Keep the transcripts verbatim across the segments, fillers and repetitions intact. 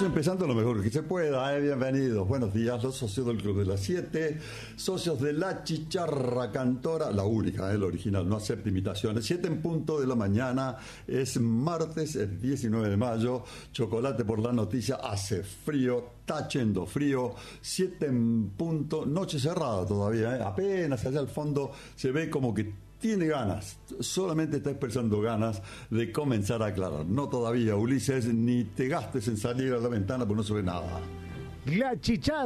empezando lo mejor que se pueda, ¿eh? Bienvenidos, buenos días, los socios del Club de las siete, socios de La Chicharra Cantora, la única, ¿eh? La original, no acepta imitaciones. siete en punto de la mañana, es martes, el diecinueve de mayo, chocolate por la noticia, hace frío, está yendo frío, siete en punto, noche cerrada todavía, ¿eh? Apenas allá al fondo se ve como que tiene ganas, solamente está expresando ganas de comenzar a aclarar. No todavía, Ulises, ni te gastes en salir a la ventana porque no se ve nada. La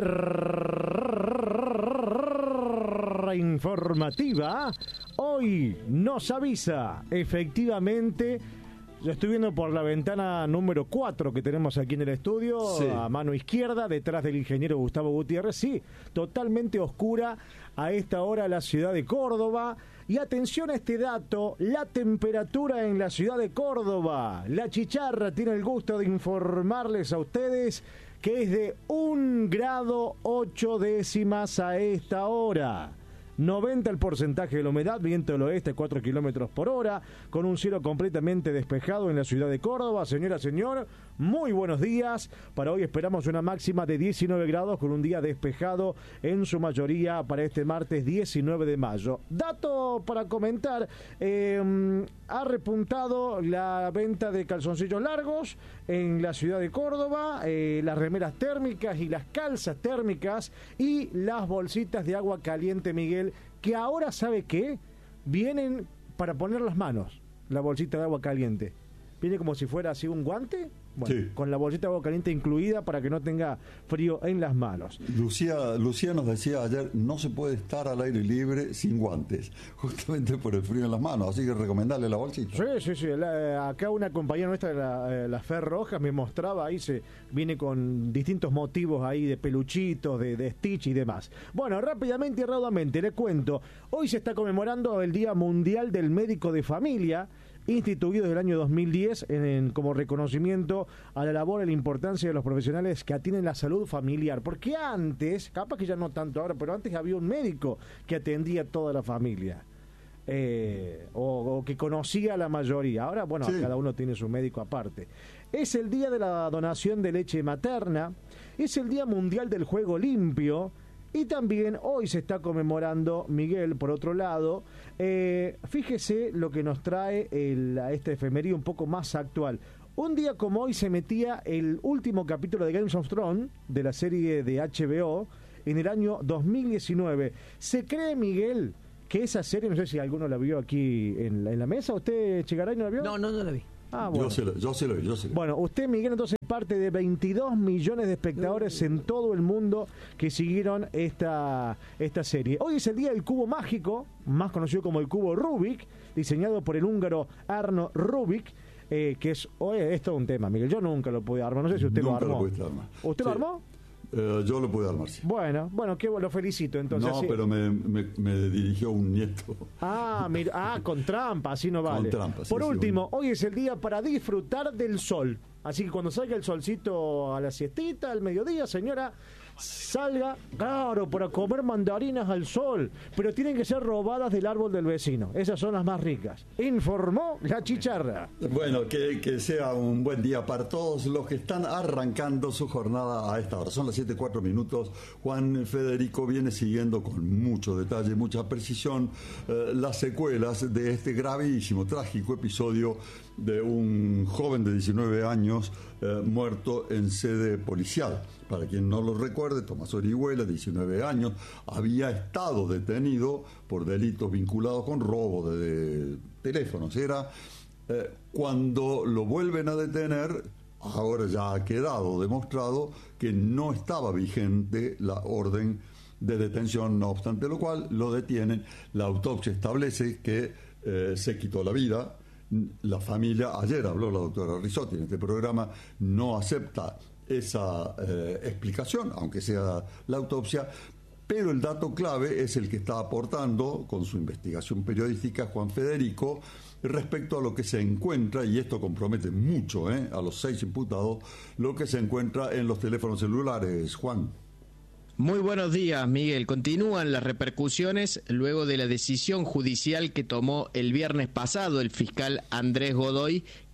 Chicharra informativa hoy nos avisa, efectivamente. Yo estoy viendo por la ventana número cuatro que tenemos aquí en el estudio, sí, a mano izquierda, detrás del ingeniero Gustavo Gutiérrez. Sí, totalmente oscura a esta hora la ciudad de Córdoba. Y atención a este dato, la temperatura en la ciudad de Córdoba. La Chicharra tiene el gusto de informarles a ustedes que es de un grado ocho décimas a esta hora. noventa el porcentaje de la humedad, viento del oeste cuatro kilómetros por hora, con un cielo completamente despejado en la ciudad de Córdoba. Señora, señor, muy buenos días. Para hoy esperamos una máxima de diecinueve grados con un día despejado en su mayoría para este martes diecinueve de mayo. Dato para comentar, eh, ha repuntado la venta de calzoncillos largos en la ciudad de Córdoba, eh, las remeras térmicas y las calzas térmicas y las bolsitas de agua caliente, Miguel, que ahora, ¿sabe qué? Vienen para poner las manos, la bolsita de agua caliente. Viene como si fuera así un guante, bueno, sí, con la bolsita de agua caliente incluida para que no tenga frío en las manos. Lucía, Lucía nos decía ayer, no se puede estar al aire libre sin guantes, justamente por el frío en las manos, así que recomendarle la bolsita. Sí, sí, sí. La, acá una compañera nuestra de la, eh, la Fer Rojas me mostraba, ahí se viene con distintos motivos ahí de peluchitos, de, de Stitch y demás. Bueno, rápidamente y raudamente le cuento, hoy se está conmemorando el Día Mundial del Médico de Familia, instituido desde el año dos mil diez en, en, como reconocimiento a la labor y la importancia de los profesionales que atienden la salud familiar. Porque antes, capaz que ya no tanto ahora, pero antes había un médico que atendía a toda la familia. Eh, o, o que conocía a la mayoría. Ahora, bueno, sí, cada uno tiene su médico aparte. Es el día de la donación de leche materna, es el Día Mundial del Juego Limpio. Y también hoy se está conmemorando, Miguel, por otro lado, eh, fíjese lo que nos trae el, este efemérido un poco más actual. Un día como hoy se metía el último capítulo de Game of Thrones, de la serie de H B O, en el año dos mil diecinueve. ¿Se cree, Miguel, que esa serie, no sé si alguno la vio aquí en la, en la mesa? ¿Usted, Chegaray, no la vio? No, no, no la vi. Ah, bueno. Yo se lo, yo se lo vi, yo se lo vi. Bueno, usted, Miguel, entonces parte de veintidós millones de espectadores en todo el mundo que siguieron esta, esta serie. Hoy es el día del cubo mágico, más conocido como el cubo Rubik, diseñado por el húngaro Arno Rubik, eh, que es, oye, es todo un tema, Miguel. Yo nunca lo pude armar, no sé si usted nunca lo armó. Lo armar. ¿Usted sí. lo armó? Eh, yo lo pude armar, sí. Bueno, bueno, que lo felicito entonces. No, sí, pero me, me, me dirigió un nieto. Ah, mira, ah, con trampa, así no vale. Con trampa, sí, Por sí, último, bueno. Hoy es el día para disfrutar del sol. Así que cuando salga el solcito a la siestita, al mediodía, señora, salga, claro, para comer mandarinas al sol, pero tienen que ser robadas del árbol del vecino. Esas son las más ricas. Informó La Chicharra. Bueno, que, que sea un buen día para todos los que están arrancando su jornada a esta hora. Son las siete y cuatro minutos. Juan Federico viene siguiendo con mucho detalle, mucha precisión, eh, las secuelas de este gravísimo, trágico episodio de un joven de diecinueve años eh, muerto en sede policial. Para quien no lo recuerde, Tomás Orihuela, diecinueve años, había estado detenido por delitos vinculados con robo de, de teléfonos. Era eh, cuando lo vuelven a detener, ahora ya ha quedado demostrado que no estaba vigente la orden de detención, no obstante lo cual lo detienen. La autopsia establece que eh, se quitó la vida. La familia, ayer habló la doctora Risotti en este programa, no acepta esa eh, explicación, aunque sea la autopsia, pero el dato clave es el que está aportando con su investigación periodística Juan Federico respecto a lo que se encuentra, y esto compromete mucho eh, a los seis imputados, lo que se encuentra en los teléfonos celulares. Juan. Muy buenos días, Miguel. Continúan las repercusiones luego de la decisión judicial que tomó el viernes pasado el fiscal Andrés Godoy,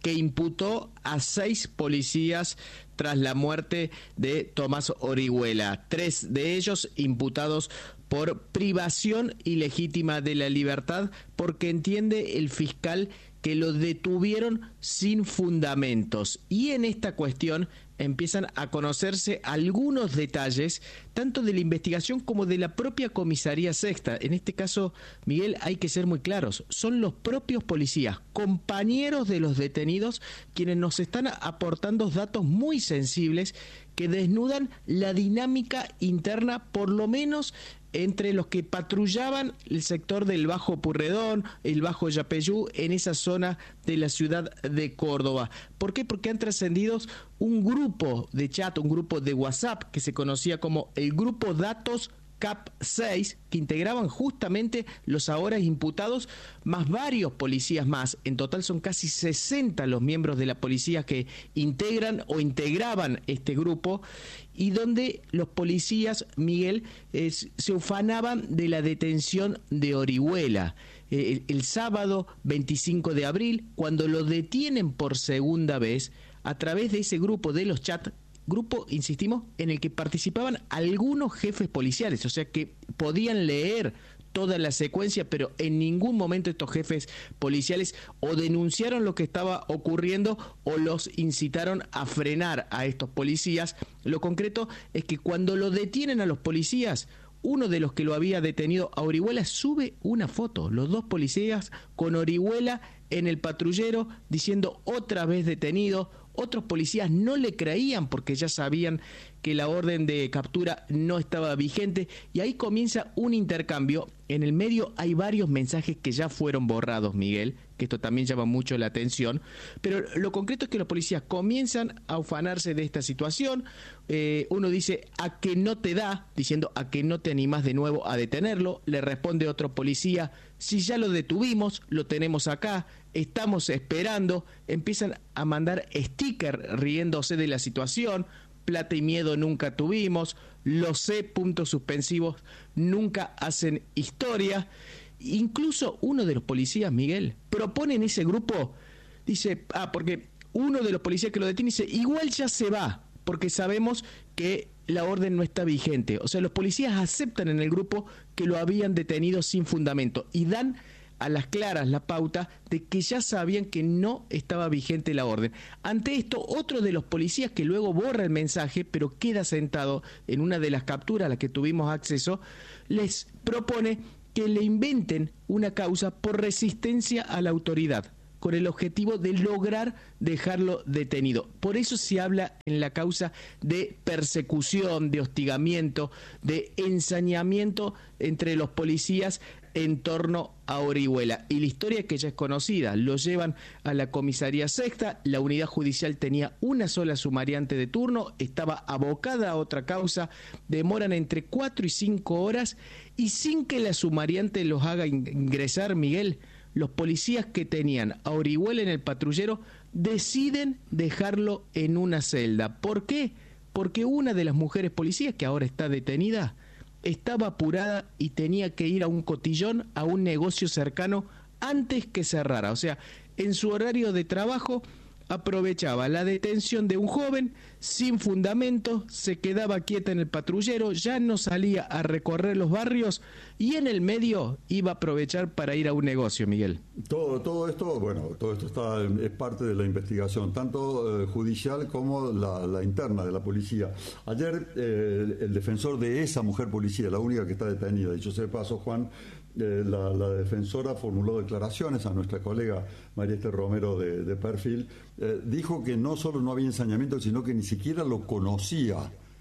que imputó a seis policías tras la muerte de Tomás Orihuela. Tres de ellos imputados por privación ilegítima de la libertad, porque entiende el fiscal que lo detuvieron sin fundamentos. Y en esta cuestión empiezan a conocerse algunos detalles, tanto de la investigación como de la propia comisaría sexta. En este caso, Miguel, hay que ser muy claros, son los propios policías, compañeros de los detenidos, quienes nos están aportando datos muy sensibles que desnudan la dinámica interna, por lo menos entre los que patrullaban el sector del Bajo Purredón, el Bajo Yapeyú, en esa zona de la ciudad de Córdoba. ¿Por qué? Porque han trascendido un grupo de chat, un grupo de WhatsApp que se conocía como el Grupo Datos C A P seis, que integraban justamente los ahora imputados, más varios policías más. En total son casi sesenta los miembros de la policía que integran o integraban este grupo, y donde los policías, Miguel, eh, se ufanaban de la detención de Orihuela. Eh, el, el sábado veinticinco de abril, cuando lo detienen por segunda vez, a través de ese grupo de los chats, grupo, insistimos, en el que participaban algunos jefes policiales, o sea que podían leer toda la secuencia, pero en ningún momento estos jefes policiales o denunciaron lo que estaba ocurriendo o los incitaron a frenar a estos policías. Lo concreto es que cuando lo detienen a los policías, uno de los que lo había detenido a Orihuela sube una foto, los dos policías con Orihuela en el patrullero diciendo otra vez detenido. Otros policías no le creían porque ya sabían que la orden de captura no estaba vigente, y ahí comienza un intercambio. En el medio hay varios mensajes que ya fueron borrados, Miguel, que esto también llama mucho la atención, pero lo concreto es que los policías comienzan a ufanarse de esta situación. Eh, uno dice, ¿a que no te da? Diciendo, ¿a que no te animás de nuevo a detenerlo? Le responde otro policía, si ya lo detuvimos, lo tenemos acá, estamos esperando. Empiezan a mandar stickers riéndose de la situación. Plata y miedo nunca tuvimos, lo sé, puntos suspensivos, nunca hacen historia. Incluso uno de los policías, Miguel, propone en ese grupo, dice, ah, porque uno de los policías que lo detiene dice, igual ya se va, porque sabemos que la orden no está vigente. O sea, los policías aceptan en el grupo que lo habían detenido sin fundamento y dan a las claras la pauta de que ya sabían que no estaba vigente la orden. Ante esto, otro de los policías, que luego borra el mensaje, pero queda sentado en una de las capturas a las que tuvimos acceso, les propone que le inventen una causa por resistencia a la autoridad, con el objetivo de lograr dejarlo detenido. Por eso se habla en la causa de persecución, de hostigamiento, de ensañamiento entre los policías en torno a Orihuela. Y la historia, que ya es conocida, lo llevan a la comisaría sexta, la unidad judicial tenía una sola sumariante de turno, estaba abocada a otra causa, demoran entre cuatro y cinco horas, y sin que la sumariante los haga ingresar, Miguel, los policías que tenían a Orihuela en el patrullero deciden dejarlo en una celda. ¿Por qué? Porque una de las mujeres policías, que ahora está detenida, estaba apurada y tenía que ir a un cotillón, a un negocio cercano, antes que cerrara. O sea, en su horario de trabajo aprovechaba la detención de un joven sin fundamento, se quedaba quieta en el patrullero, ya no salía a recorrer los barrios, y en el medio iba a aprovechar para ir a un negocio, Miguel. Todo, todo esto, bueno, todo esto está, es parte de la investigación, tanto eh, judicial como la, la interna de la policía. Ayer eh, el defensor de esa mujer policía, la única que está detenida, dicho sea de paso, Juan, Eh, la, la defensora formuló declaraciones a nuestra colega María Esther Romero de, de Perfil, eh, dijo que no solo no había ensañamiento, sino que ni siquiera lo conocía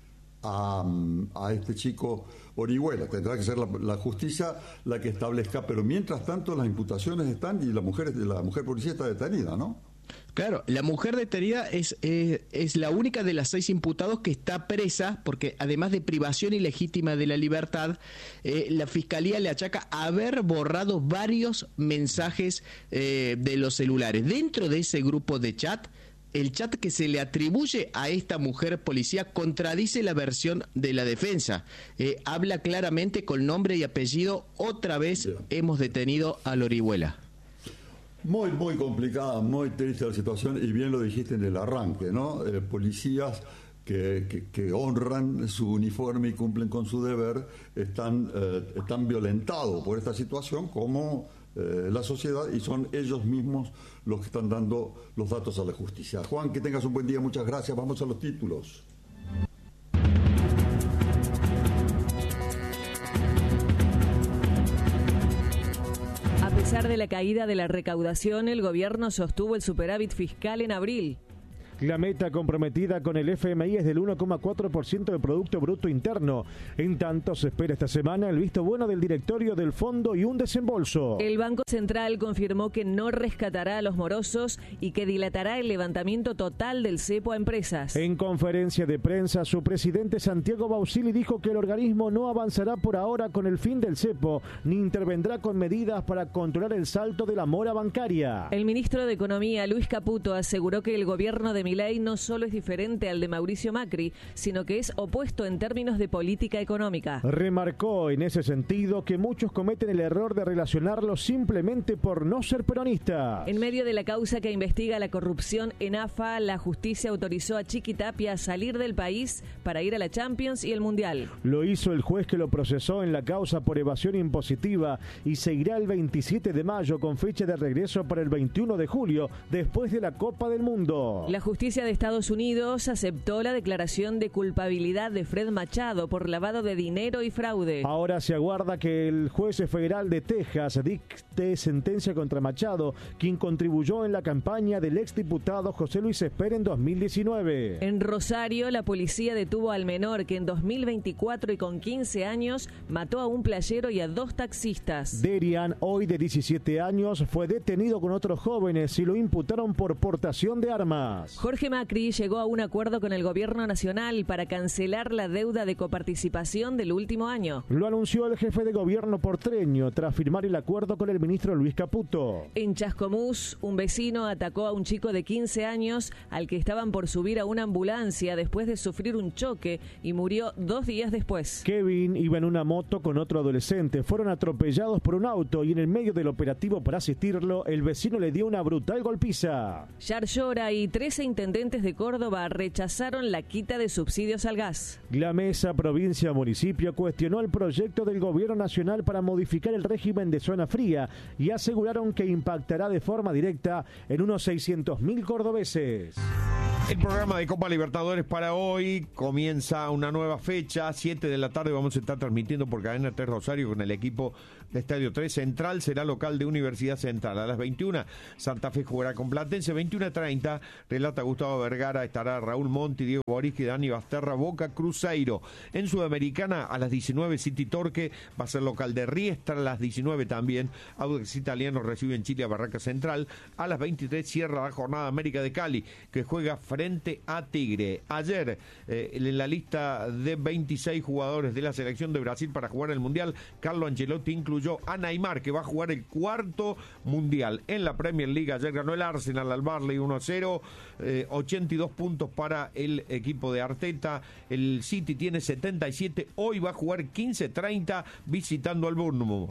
a, a este chico Orihuela. Tendrá que ser la, la justicia la que establezca, pero mientras tanto las imputaciones están y la mujer, la mujer policía está detenida, ¿no? Claro, la mujer detenida es, es, es la única de las seis imputados que está presa, porque además de privación ilegítima de la libertad, eh, la Fiscalía le achaca haber borrado varios mensajes eh, de los celulares. Dentro de ese grupo de chat, el chat que se le atribuye a esta mujer policía contradice la versión de la defensa. Eh, habla claramente con nombre y apellido, otra vez hemos detenido a Orihuela. Muy, muy complicada, muy triste la situación, y bien lo dijiste en el arranque, ¿no? Eh, policías que, que, que honran su uniforme y cumplen con su deber están, eh, están violentados por esta situación como eh, la sociedad, y son ellos mismos los que están dando los datos a la justicia. Juan, que tengas un buen día, muchas gracias. Vamos a los títulos. A pesar de la caída de la recaudación, el gobierno sostuvo el superávit fiscal en abril. La meta comprometida con el F M I es del uno coma cuatro por ciento del Producto Bruto Interno. En tanto, se espera esta semana el visto bueno del directorio del fondo y un desembolso. El Banco Central confirmó que no rescatará a los morosos y que dilatará el levantamiento total del cepo a empresas. En conferencia de prensa, su presidente Santiago Bausili dijo que el organismo no avanzará por ahora con el fin del cepo, ni intervendrá con medidas para controlar el salto de la mora bancaria. El ministro de Economía, Luis Caputo, aseguró que el gobierno de Milei no solo es diferente al de Mauricio Macri, sino que es opuesto en términos de política económica. Remarcó en ese sentido que muchos cometen el error de relacionarlo simplemente por no ser peronistas. En medio de la causa que investiga la corrupción en A F A, la justicia autorizó a Chiqui Tapia a salir del país para ir a la Champions y el Mundial. Lo hizo el juez que lo procesó en la causa por evasión impositiva y seguirá el veintisiete de mayo con fecha de regreso para el veintiuno de julio, después de la Copa del Mundo. La justicia de Estados Unidos aceptó la declaración de culpabilidad de Fred Machado por lavado de dinero y fraude. Ahora se aguarda que el juez federal de Texas dicte sentencia contra Machado, quien contribuyó en la campaña del exdiputado José Luis Esper en dos mil diecinueve. En Rosario, la policía detuvo al menor que en dos mil veinticuatro y con quince años mató a un playero y a dos taxistas. Derian, hoy de diecisiete años, fue detenido con otros jóvenes y lo imputaron por portación de armas. Jorge Macri llegó a un acuerdo con el gobierno nacional para cancelar la deuda de coparticipación del último año. Lo anunció el jefe de gobierno porteño tras firmar el acuerdo con el ministro Luis Caputo. En Chascomús, un vecino atacó a un chico de quince años al que estaban por subir a una ambulancia después de sufrir un choque y murió dos días después. Kevin iba en una moto con otro adolescente. Fueron atropellados por un auto y en el medio del operativo para asistirlo, el vecino le dio una brutal golpiza. Yar Llora y trece intendentes de Córdoba rechazaron la quita de subsidios al gas. La mesa provincia-municipio cuestionó el proyecto del gobierno nacional para modificar el régimen de zona fría y aseguraron que impactará de forma directa en unos seiscientos mil cordobeses. El programa de Copa Libertadores para hoy comienza una nueva fecha, siete de la tarde vamos a estar transmitiendo por Cadena tres Rosario con el equipo de Estadio tres. Central será local de Universidad Central. A las veintiuna, Santa Fe jugará con Platense. veintiuno treinta, relata Gustavo Vergara, estará Raúl Monti, Diego Borisky, Dani Basterra, Boca Cruzeiro. En Sudamericana, a las diecinueve, City Torque va a ser local de Riestra. A las diecinueve también, Audax Italiano recibe en Chile a Barraca Central. A las veintitrés cierra la jornada América de Cali, que juega frente a Tigre. Ayer, eh, en la lista de veintiséis jugadores de la selección de Brasil para jugar el Mundial, Carlo Ancelotti incluyó a Neymar, que va a jugar el cuarto Mundial. En la Premier League, ayer ganó el Arsenal al Burnley uno a cero, eh, ochenta y dos puntos para el equipo de Arteta. El City tiene setenta y siete, hoy va a jugar quince treinta visitando al Bournemouth.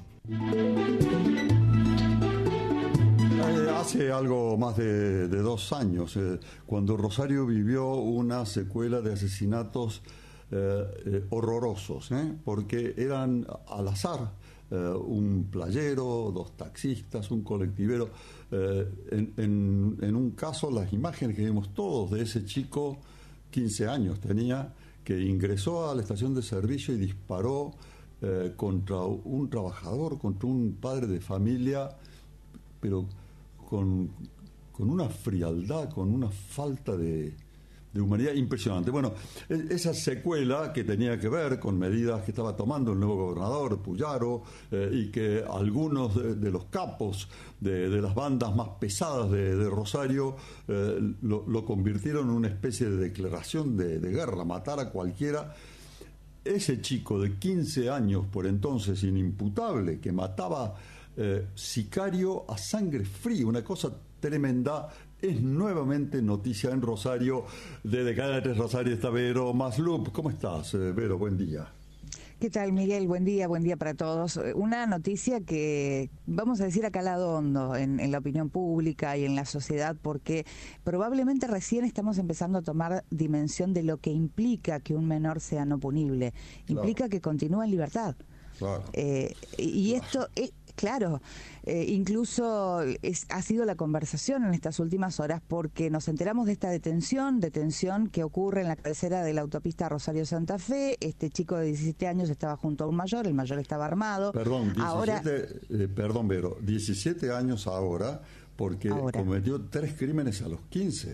Hace algo más de, de dos años, eh, cuando Rosario vivió una secuela de asesinatos eh, eh, horrorosos, ¿eh? porque eran al azar, eh, un playero, dos taxistas, un colectivero. Eh, en, en, en un caso, las imágenes que vimos todos de ese chico, quince años tenía, que ingresó a la estación de servicio y disparó eh, contra un trabajador, contra un padre de familia, pero Con, con una frialdad, con una falta de, de humanidad impresionante. Bueno, esa secuela que tenía que ver con medidas que estaba tomando el nuevo gobernador, Puyaro, eh, y que algunos de, de los capos de, de las bandas más pesadas de, de Rosario eh, lo, lo convirtieron en una especie de declaración de, de guerra, matar a cualquiera. Ese chico de quince años, por entonces inimputable, que mataba Eh, sicario a sangre fría, una cosa tremenda, es nuevamente noticia en Rosario. Desde Cadena tres Rosario está Vero Maslup. ¿Cómo estás, eh, Vero? Buen día. ¿Qué tal, Miguel? Buen día, buen día para todos. Una noticia que, vamos a decir, ha calado hondo en, en la opinión pública y en la sociedad, porque probablemente recién estamos empezando a tomar dimensión de lo que implica que un menor sea no punible. Implica claro. que continúa en libertad. Claro. Eh, y claro. esto es... Claro, eh, incluso es, ha sido la conversación en estas últimas horas porque nos enteramos de esta detención, detención que ocurre en la cabecera de la autopista Rosario-Santa Fe. Este chico de diecisiete años estaba junto a un mayor, el mayor estaba armado. Perdón, diecisiete, ahora, eh, perdón, Vero, diecisiete años ahora porque ahora. cometió tres crímenes a los quince.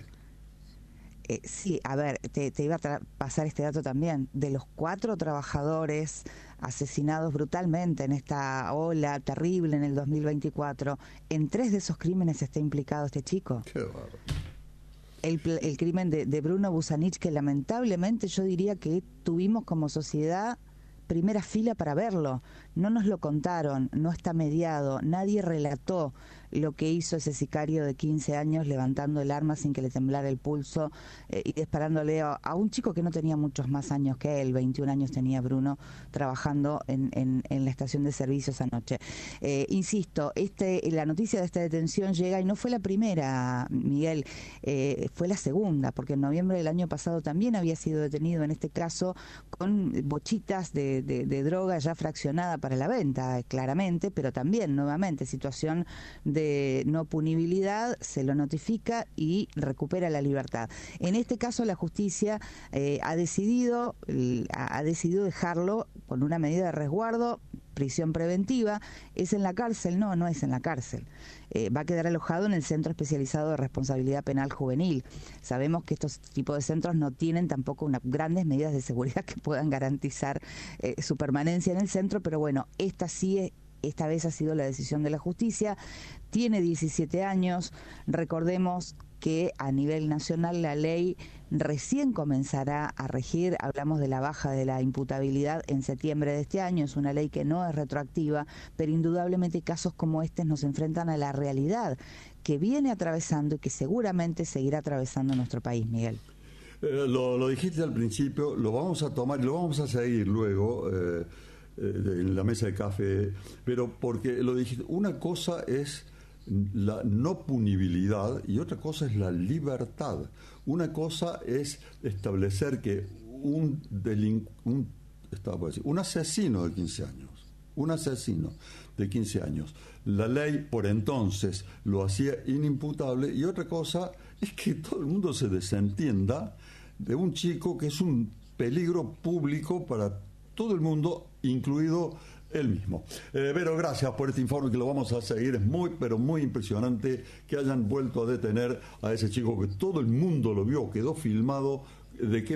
Eh, sí, a ver, te, te iba a pasar este dato también. De los cuatro trabajadores asesinados brutalmente en esta ola terrible en el dos mil veinticuatro, en tres de esos crímenes está implicado este chico. Qué bárbaro. El, el crimen de, de Bruno Busanich, que lamentablemente yo diría que tuvimos como sociedad primera fila para verlo. No nos lo contaron, no está mediado, nadie relató lo que hizo ese sicario de quince años levantando el arma sin que le temblara el pulso eh, y disparándole a, a un chico que no tenía muchos más años que él. veintiún años tenía Bruno, trabajando en, en, en la estación de servicios anoche. Eh, insisto, este, la noticia de esta detención llega y no fue la primera, Miguel, eh, fue la segunda, porque en noviembre del año pasado también había sido detenido, en este caso con bochitas de, de, de droga ya fraccionada para la venta, claramente, pero también, nuevamente, situación de de no punibilidad, se lo notifica y recupera la libertad. En este caso la justicia eh, ha decidido ha decidido dejarlo con una medida de resguardo, prisión preventiva. ¿Es en la cárcel? No, no es en la cárcel. Eh, va a quedar alojado en el Centro Especializado de Responsabilidad Penal Juvenil. Sabemos que estos tipos de centros no tienen tampoco unas grandes medidas de seguridad que puedan garantizar eh, su permanencia en el centro, pero bueno, esta sí es Esta vez ha sido la decisión de la justicia. Tiene diecisiete años. Recordemos que a nivel nacional la ley recién comenzará a regir. Hablamos de la baja de la imputabilidad en septiembre de este año. Es una ley que no es retroactiva, pero indudablemente casos como este nos enfrentan a la realidad que viene atravesando y que seguramente seguirá atravesando nuestro país, Miguel. Eh, lo, lo dijiste al principio, lo vamos a tomar y lo vamos a seguir luego. Eh, en la mesa de café, pero porque lo dijiste, una cosa es la no punibilidad y otra cosa es la libertad. Una cosa es establecer que un delincu- un, estaba decir, un asesino de quince años, un asesino de quince años, la ley por entonces lo hacía inimputable, y otra cosa es que todo el mundo se desentienda de un chico que es un peligro público para todo el mundo, incluido él mismo. Eh, Vero, gracias por este informe que lo vamos a seguir. Es muy, pero muy impresionante que hayan vuelto a detener a ese chico que todo el mundo lo vio, quedó filmado de qué